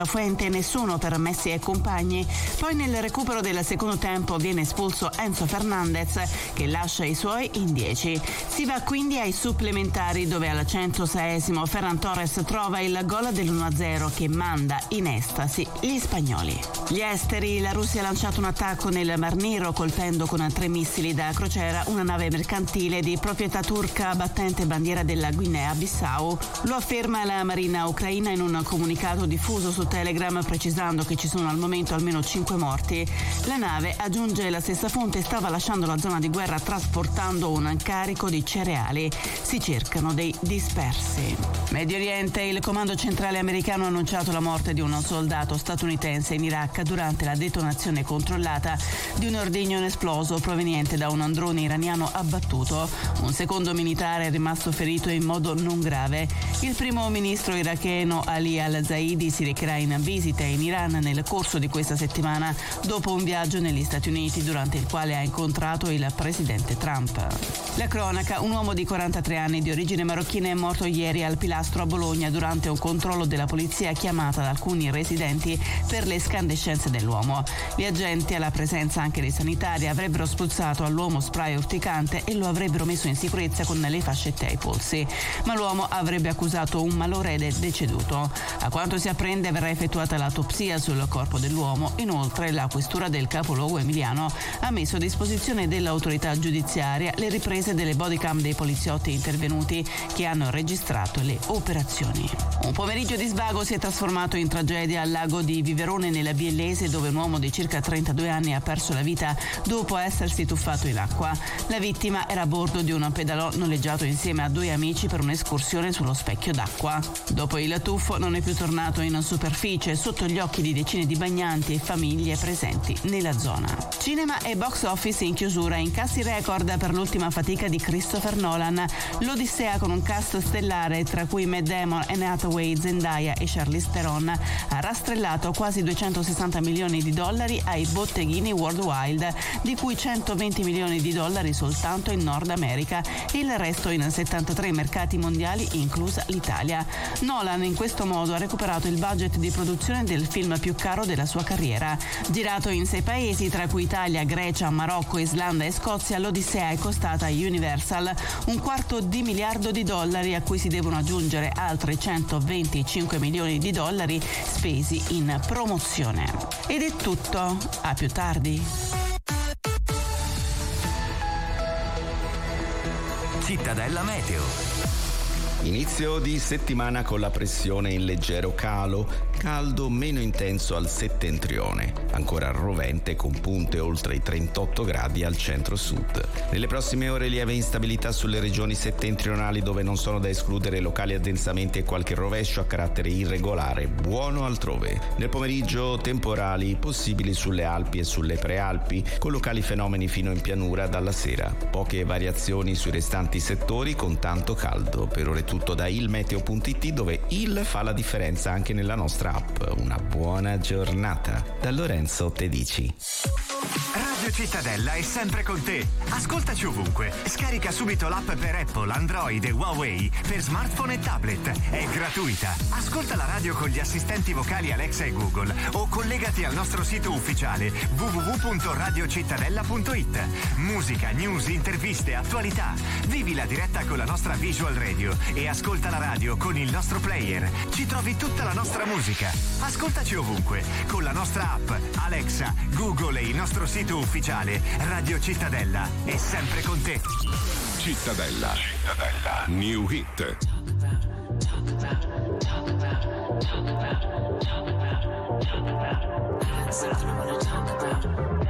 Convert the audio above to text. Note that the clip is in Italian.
Fuente, nessuno per Messi e compagni. Poi nel recupero del secondo tempo viene espulso Enzo Fernandez, che lascia i suoi in 10. Si va quindi ai supplementari, dove al 106esimo Ferran Torres trova il gol dell'1-0 che manda in estasi gli spagnoli. Gli esteri: la Russia ha lanciato un attacco nel Mar Nero colpendo con 3 missili da crociera una nave mercantile di proprietà turca battente bandiera della Guinea-Bissau. Lo afferma la Marina ucraina in un comunicato diffuso su Telegram, precisando che ci sono al momento almeno 5 morti. La nave, aggiunge la stessa fonte, stava lasciando la zona di guerra trasportando un carico di cereali. Si cercano dei dispersi. Medio Oriente: il comando centrale americano ha annunciato la morte di un soldato statunitense in Iraq durante la detonazione controllata di un ordigno inesploso proveniente da un drone iraniano abbattuto. Un secondo militare è rimasto ferito in modo non grave. Il primo ministro iracheno Ali al-Zaidi si recherà in visita in Iran nel corso di questa settimana, dopo un viaggio negli Stati Uniti durante il quale ha incontrato il presidente Trump. La cronaca: un uomo di 43 anni di origine marocchina è morto ieri al Pilastro a Bologna durante un controllo della polizia chiamata da alcuni residenti per le escandescenze dell'uomo. Gli agenti, alla presenza anche dei sanitari, avrebbero spruzzato all'uomo spray urticante e lo avrebbero messo in sicurezza con le fascette ai polsi, ma l'uomo avrebbe accusato un malore ed è deceduto. A quanto si apprende, verrà effettuata l'autopsia sul corpo dell'uomo. Inoltre la questura del capoluogo emiliano ha messo a disposizione dell'autorità giudiziaria le riprese delle bodycam dei poliziotti intervenuti che hanno registrato le operazioni. Un pomeriggio di svago si è trasformato in tragedia al lago di Viverone nella Biellese, dove un uomo di circa 32 anni ha perso la vita dopo essersi tuffato in acqua. La vittima era a bordo di un pedalò noleggiato insieme a 2 amici per un'escursione sullo specchio d'acqua. Dopo il tuffo non è più tornato in superficie, sotto gli occhi di decine di bagnanti e famiglie presenti nella zona. Cinema e box office in chiusura: incassi record per l'ultima fatica di Christopher Nolan. L'Odissea, con un cast stellare tra cui Matt Damon, Anne Hathaway, Zendaya e Charlize Theron, ha rastrellato quasi $260 milioni ai botteghini worldwide, di cui $120 milioni soltanto in Nord America e il resto in 73 mercati mondiali, inclusa l'Italia. Nolan in questo modo ha recuperato il budget di produzione del film più caro della sua carriera. Girato in 6 paesi, tra cui Italia, Grecia, Marocco, Islanda e Scozia, l'Odissea è costata a Universal $250 miliardi, a cui si devono aggiungere altri $125 milioni spesi in promozione. Ed è tutto, a più tardi. Cittadella Meteo. Inizio di settimana con la pressione in leggero calo, caldo meno intenso al settentrione, ancora rovente con punte oltre i 38 gradi al centro-sud. Nelle prossime ore lieve instabilità sulle regioni settentrionali, dove non sono da escludere locali addensamenti e qualche rovescio a carattere irregolare, buono altrove. Nel pomeriggio temporali possibili sulle Alpi e sulle Prealpi, con locali fenomeni fino in pianura dalla sera. Poche variazioni sui restanti settori con tanto caldo. Per ore tutto da ilmeteo.it, dove il fa la differenza anche nella nostra app. Una buona giornata. Da Lorenzo Tedici. Radio Cittadella è sempre con te. Ascoltaci ovunque. Scarica subito l'app per Apple, Android e Huawei per smartphone e tablet. È gratuita. Ascolta la radio con gli assistenti vocali Alexa e Google o collegati al nostro sito ufficiale www.radiocittadella.it. Musica, news, interviste, attualità. Vivi la diretta con la nostra visual radio e ascolta la radio con il nostro player. Ci trovi tutta la nostra musica. Ascoltaci ovunque con la nostra app, Alexa, Google e il nostro sito ufficiale. Radio Cittadella è sempre con te. Cittadella. New Hit. Talk about